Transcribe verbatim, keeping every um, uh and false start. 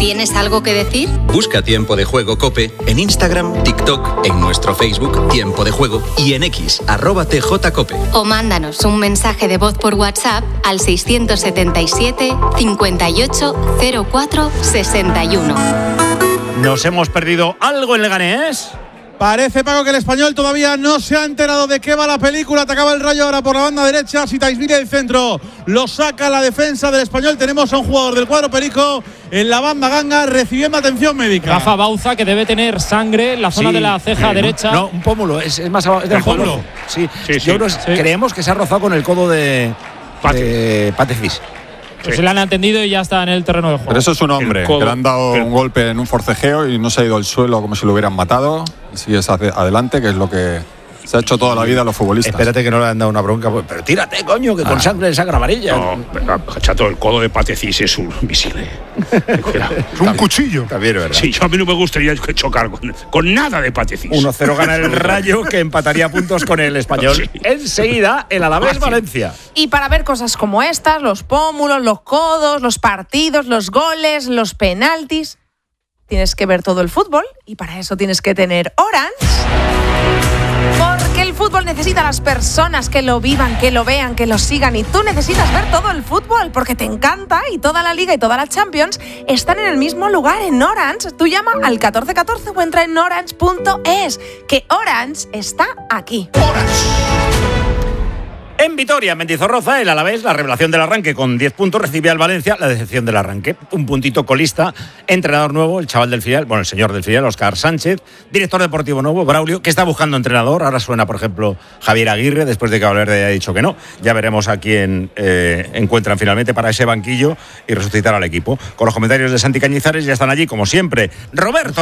¿Tienes algo que decir? Busca Tiempo de Juego COPE en Instagram, TikTok, en nuestro Facebook Tiempo de Juego y en X, arroba tjcope. O mándanos un mensaje de voz por WhatsApp al seiscientos setenta y siete, cincuenta y ocho, cero cuatro, sesenta y uno. ¿Nos hemos perdido algo en Leganés? Parece, Paco, que el Español todavía no se ha enterado de qué va la película. Atacaba el Rayo ahora por la banda derecha. Sitaisvili el centro. Lo saca la defensa del Español. Tenemos a un jugador del cuadro perico en la banda ganga recibiendo atención médica. Rafa Bauza, que debe tener sangre en la zona Sí, de la ceja eh, derecha. No, un pómulo. Es, es más abajo. Es del pómulo. Sí, Sí, sí. Yo creo, Sí. creemos que se ha rozado con el codo de de Patecis. Pues se le han entendido y ya está en el terreno de juego. Pero eso es un hombre, El codo, que le han dado el- un golpe en un forcejeo y no se ha ido al suelo como si lo hubieran matado. Y sigue hacia adelante, que es lo que se ha hecho toda la vida a los futbolistas. Espérate que no le han dado una bronca. Pero tírate, coño, que con Ah. sangre de sangre amarilla. No, pero, chato, el codo de Patecis es un visible. Cuidado. Es un cuchillo. También es verdad. Sí, yo a mí no me gustaría chocar con, con nada de Patecis. uno cero gana el Rayo, que empataría puntos con el Español. Sí. Enseguida, el Alavés Fácil. Valencia. Y para ver cosas como estas, los pómulos, los codos, los partidos, los goles, los penaltis, tienes que ver todo el fútbol y para eso tienes que tener Orange. Porque el fútbol necesita a las personas que lo vivan, que lo vean, que lo sigan. Y tú necesitas ver todo el fútbol porque te encanta y toda la Liga y toda la Champions están en el mismo lugar, en Orange. Tú llama al catorce catorce o entra en orange punto es, que Orange está aquí. En Vitoria, Mendizorroza, el Alavés, la revelación del arranque con diez puntos, recibe al Valencia la decepción del arranque. Un puntito colista, entrenador nuevo, el chaval del filial, bueno, el señor del filial, Óscar Sánchez, director deportivo nuevo, Braulio, que está buscando entrenador. Ahora suena, por ejemplo, Javier Aguirre, después de que Valverde haya dicho que no. Ya veremos a quién eh, encuentran finalmente para ese banquillo y resucitar al equipo. Con los comentarios de Santi Cañizares ya están allí, como siempre, Roberto